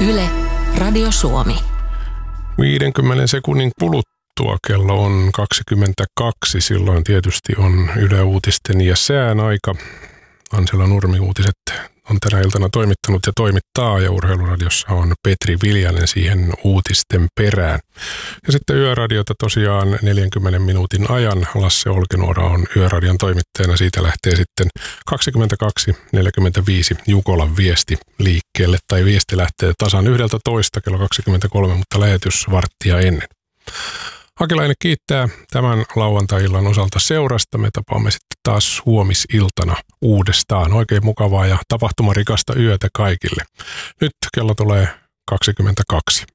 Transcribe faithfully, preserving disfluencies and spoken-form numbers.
Yle, Radio Suomi. viidenkymmenen sekunnin kuluttua kello on kaksikymmentäkaksi. Silloin tietysti on Yle Uutisten ja sään aika. Ansela Nurmi uutiset on tänä iltana toimittanut ja toimittaa, ja Urheiluradiossa on Petri Viljanen siihen uutisten perään. Ja sitten Yöradiota tosiaan neljänkymmenen minuutin ajan. Lasse Olkinuora on Yöradion toimittajana. Siitä lähtee sitten kaksikymmentäkaksi neljäkymmentäviisi Jukolan viesti liikkeelle, tai viesti lähtee tasan yhdeltä toista kello kaksikymmentäkolme, mutta lähetys varttia ennen. Hakilainen kiittää tämän lauantai-illan osalta seurasta. Me tapaamme sitten taas huomisiltana uudestaan. Oikein mukavaa ja tapahtumarikasta yötä kaikille. Nyt kello tulee kaksikymmentäkaksi.